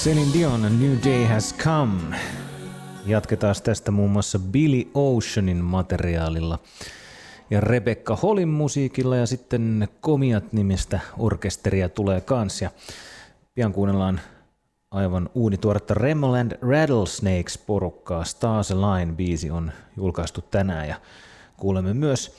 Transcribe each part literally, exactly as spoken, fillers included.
Celine Dion, A New Day Has Come. Jatketaan tästä muun muassa Billy Oceanin materiaalilla ja Rebecca Hallin musiikilla ja sitten Komiat-nimistä orkesteria tulee kans. Ja pian kuunnellaan aivan uunituoretta Remoland Rattlesnakes porukkaa. Stars Align -biisi on julkaistu tänään ja kuulemme myös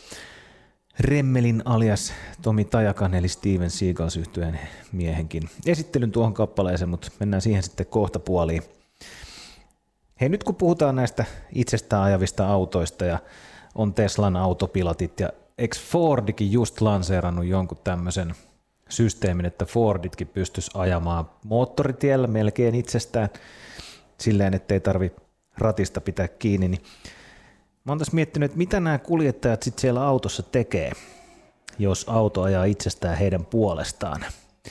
Remmelin alias Tomi Tajakan eli Steven Seagals -yhtyeen miehenkin esittelyn tuohon kappaleeseen, mutta mennään siihen sitten kohta puoliin. Hei, nyt kun puhutaan näistä itsestään ajavista autoista ja on Teslan autopilotit ja eikö Fordikin just lanseerannut jonkun tämmöisen systeemin, että Forditkin pystyisi ajamaan moottoritiellä melkein itsestään silleen, ettei tarvi ratista pitää kiinni, niin mä oon tässä miettinyt, että mitä nämä kuljettajat sitten siellä autossa tekee, jos auto ajaa itsestään heidän puolestaan.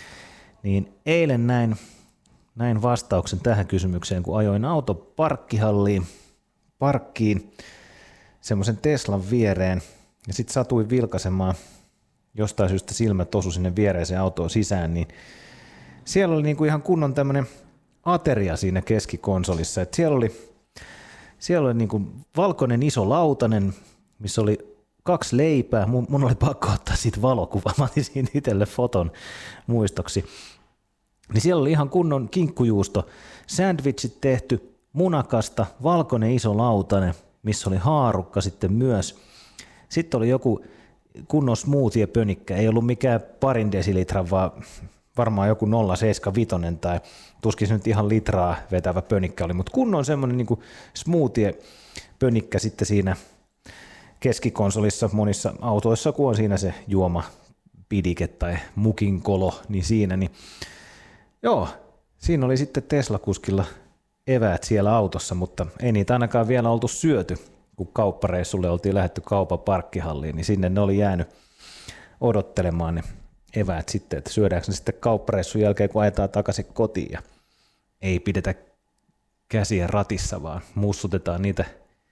Niin eilen näin, näin vastauksen tähän kysymykseen, kun ajoin auto parkkihalliin, parkkiin semmoisen Teslan viereen ja sitten satuin vilkaisemaan, jostain syystä silmät osu sinne viereiseen autoon sisään, niin siellä oli niinku ihan kunnon tämmöinen ateria siinä keskikonsolissa, että siellä oli Siellä oli niin kuin valkoinen iso lautanen, missä oli kaksi leipää. Mun, mun oli pakko ottaa siitä valokuva. Mä otin siitä itselle foton muistoksi. Niin siellä oli ihan kunnon kinkkujuusto. Sandwichit tehty munakasta, valkoinen iso lautanen, missä oli haarukka sitten myös. Sitten oli joku kunnon smoothie-pönikkä. Ei ollut mikään parin desilitran, vaan varmaan joku nolla pilkku seitsemänkymmentäviisi tai tuskin se nyt ihan litraa vetävä pönikkä oli, mutta kunnon semmoinen niin kuin smoothie-pönikkä sitten siinä keskikonsolissa monissa autoissa, kun on siinä se juoma pidike tai mukinkolo, niin siinä, niin joo, siinä oli sitten Tesla-kuskilla eväät siellä autossa, mutta ei niitä ainakaan vielä oltu syöty, kun kauppareissulle oltiin lähdetty kaupan parkkihalliin, niin sinne ne oli jäänyt odottelemaan ne eväät sitten, että syödäänkö ne sitten kauppareissun jälkeen, kun ajetaan takaisin kotiin ja ei pidetä käsiä ratissa, vaan mussutetaan niitä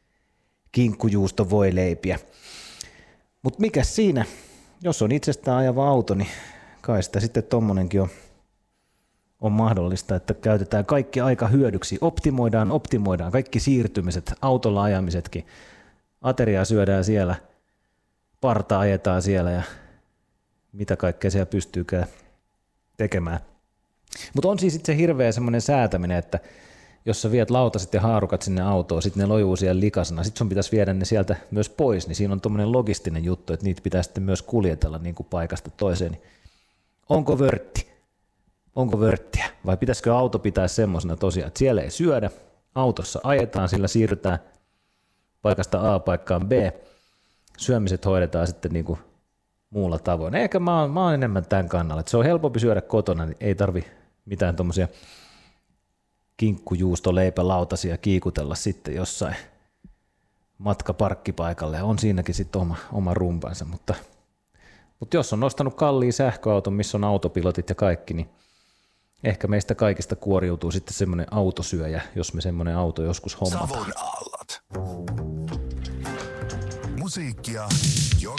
kinkkujuustovoileipiä. Mutta mikä siinä, jos on itsestään ajava auto, niin kai sitä sitten tommonenkin on, on mahdollista, että käytetään kaikki aika hyödyksi, optimoidaan, optimoidaan kaikki siirtymiset, autolla ajamisetkin, ateriaa syödään siellä, parta ajetaan siellä ja mitä kaikkea siellä pystyykään tekemään. Mutta on siis itse hirveä semmoinen säätäminen, että jos sä viet lautaset ja haarukat sinne autoon, sitten ne lojuu siellä likasena, sitten sun pitäisi viedä ne sieltä myös pois, niin siinä on tommoinen logistinen juttu, että niitä pitää sitten myös kuljetella niin kuin paikasta toiseen. Onko vörtti? Onko vörttiä? Vai pitäisikö auto pitää semmoisena tosiaan, että siellä ei syödä, autossa ajetaan, sillä siirrytään paikasta A paikkaan B, syömiset hoidetaan sitten niin kuin muulla tavoin. Ehkä mä oon, mä oon enemmän tämän kannalla, että se on helpompi syödä kotona, niin ei tarvi mitään tommosia kinkkujuustoleipälautasia kiikutella sitten jossain matkaparkkipaikalle. On siinäkin sitten oma, oma rumpansa, mutta, mutta jos on ostanut kalliin sähköauton, missä on autopilotit ja kaikki, niin ehkä meistä kaikista kuoriutuu sitten semmoinen autosyöjä, jos me semmoinen auto joskus hommataan. Savon aallot. Musiikkia